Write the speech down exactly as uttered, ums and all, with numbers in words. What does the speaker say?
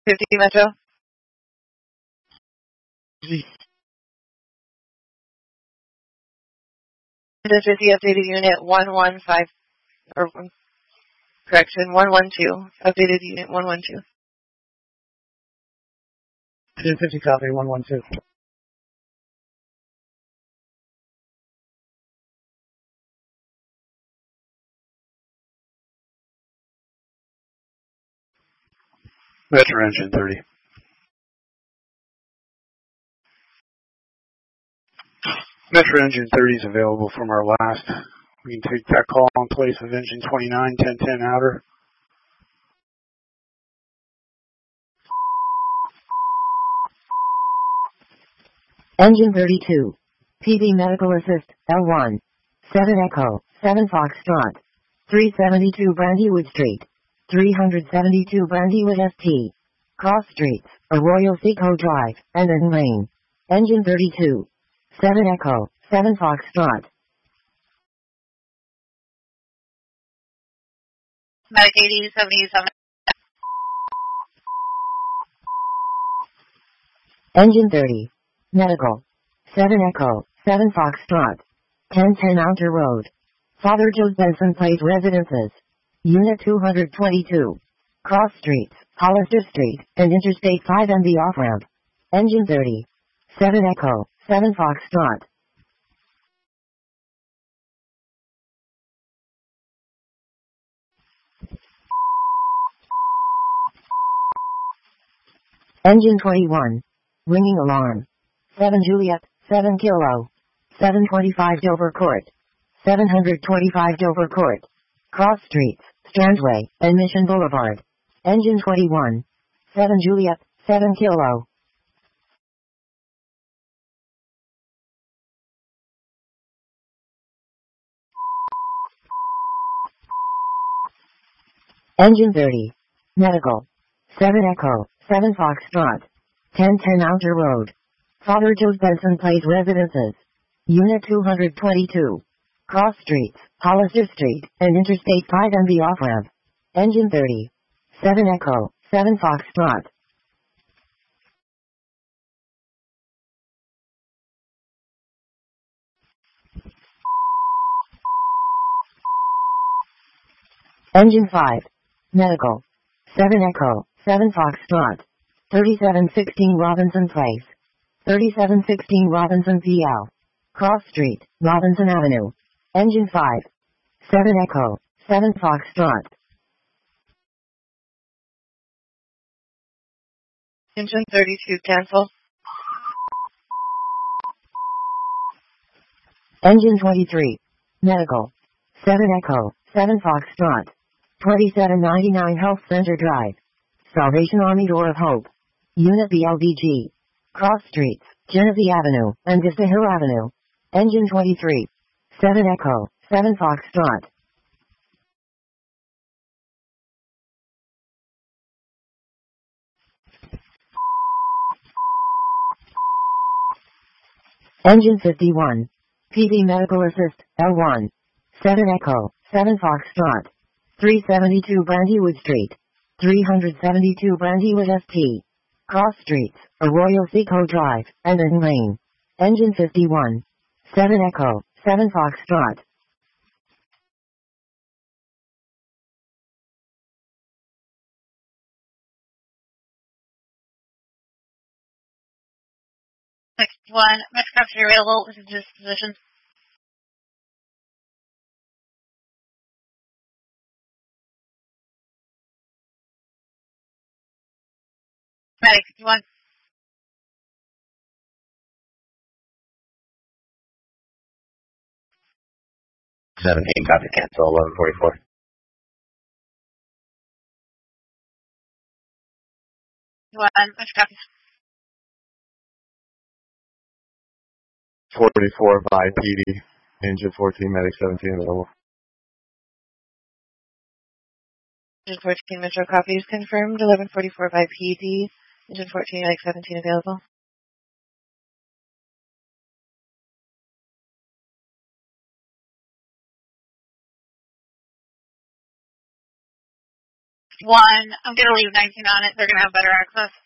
fifty Metro. The fifty updated unit one one five, or correction, one one two. Updated unit one one two. two fifty copy, one one two. Metro Engine thirty. Metro Engine thirty is available from our last. We can take that call in place of Engine twenty-nine, ten ten outer. Engine thirty-two. P D Medical Assist, L one. seven Echo, seven Foxtrot. three seventy-two Brandywood Street. three seventy-two Brandywood S T. Cross Streets, Arroyo Seco Drive, Enden Lane. Engine thirty-two. seven Echo, seven Foxtrot. Medic eighty seventy-seven. Engine thirty. Medical. seven Echo, seven Foxtrot. ten ten Outer Road. Father Joe Benson Place Residences. Unit two twenty-two. Cross Streets, Hollister Street, and Interstate five and the off-ramp. Engine thirty. seven Echo, seven Foxtrot. Engine twenty-one. Ringing alarm. seven Juliet, seven Kilo. seven twenty-five Dover Court. seven twenty-five Dover Court. Cross Streets, Strandway, and Mission Boulevard. Engine twenty-one. seven Juliet, seven Kilo. Engine thirty. Medical. seven Echo, seven Foxtrot. ten ten Outer Road. Father Joe Benson Place Residences. Unit two twenty-two. Cross Streets, Hollister Street, and Interstate five and the off-ramp. Engine thirty. seven Echo, seven Foxtrot. Engine five. Medical. seven Echo, seven Foxtrot. thirty-seven sixteen Robinson Place. thirty-seven sixteen Robinson P L. Cross Street, Robinson Avenue. Engine five. seven Echo, seven Foxtrot. Engine thirty-two cancel. Engine twenty-three. Medical. seven Echo, seven Foxtrot. twenty-seven ninety-nine Health Center Drive. Salvation Army Door of Hope. Unit B L D G. Cross Streets, Genesee Avenue, and Vista Hill Avenue. Engine twenty-three. seven Echo, seven Foxtrot. Engine fifty-one. P D Medical Assist, L one. seven Echo, seven Foxtrot. three seventy-two Brandywood Street. three seventy-two Brandywood S T. Cross Streets, Arroyo Seco Drive, Enden Lane. Engine fifty-one. seven Echo, seven Foxtrot. Next one, Metrocopter available with disposition. Medic fifty-one. seventeen, copy, cancel, eleven forty-four. One, Metrocopter. forty-four by P D. Engine fourteen, Medic seventeen available. Engine fourteen Metro copies confirmed. eleven forty-four by P D. Engine fourteen, Medic seventeen available. one. I'm going to leave nineteen on it. They're going to have better access.